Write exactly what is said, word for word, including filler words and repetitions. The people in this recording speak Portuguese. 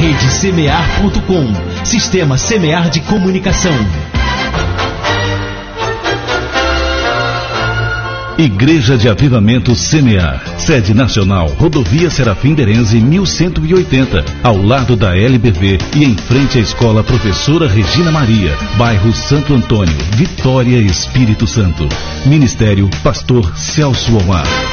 Rede Semear ponto com. Sistema Semear de Comunicação. Igreja de Avivamento Semear, sede nacional, Rodovia Serafim Berenze mil cento e oitenta, ao lado da L B V e em frente à Escola Professora Regina Maria, bairro Santo Antônio, Vitória, Espírito Santo. Ministério Pastor Celso Omar.